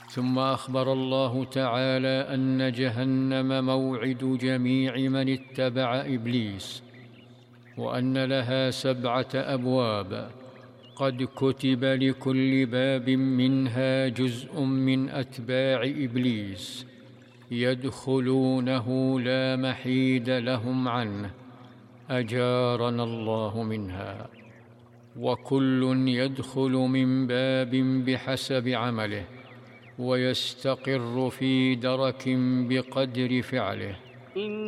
ثم أخبر الله تعالى أن جهنم موعد جميع من اتبع إبليس، وأن لها 7 أبواب، قد كتب لكل باب منها جزء من أتباع إبليس يدخلونه لا محيد لهم عنه، أجارنا الله منها. وكل يدخل من باب بحسب عمله، ويستقر في درك بقدر فعله.